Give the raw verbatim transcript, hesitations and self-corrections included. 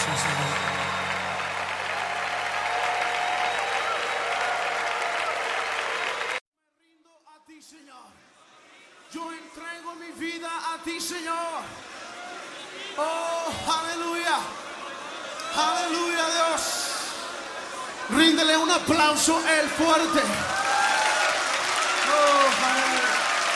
Sí, Señor. Me rindo a ti, Señor. Yo entrego mi vida a ti, Señor. Oh, aleluya. Aleluya, Dios. Ríndele un aplauso a Él fuerte.